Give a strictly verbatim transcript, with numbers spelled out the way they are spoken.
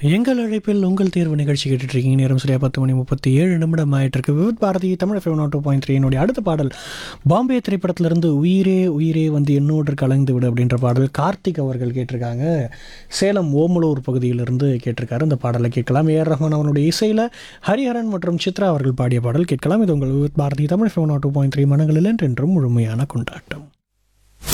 எங்கள் அழைப்பில் உங்கள் தேர்வு நிகழ்ச்சி கேட்டுட்டு இருக்கீங்க. நேரம் சரியா பத்து மணி முப்பத்தி ஏழு நிமிடம் ஆயிட்டு இருக்கு. Vividh Bharathi Tamil FM two point three. என்னுடைய அடுத்த பாடல் பாம்பே திரைப்படத்திலிருந்து உயிரே உயிரே வந்து என்னோடு கலந்து விடு அப்படின்ற பாடல் கார்த்திக் அவர்கள் கேட்டிருக்காங்க. சேலம் ஓமலூர் பகுதியிலிருந்து கேட்டிருக்காரு. இந்த பாடலை கேட்கலாம். ஏஆர் ரஹ்மான் அவனுடைய இசையில் ஹரிஹரன் மற்றும் சித்ரா அவர்கள் பாடிய பாடல் கேட்கலாம். இது உங்கள் Vividh Bharathi Tamil FM two point three மனங்களில் என்றென்றும் முழுமையான கொண்டாட்டம்.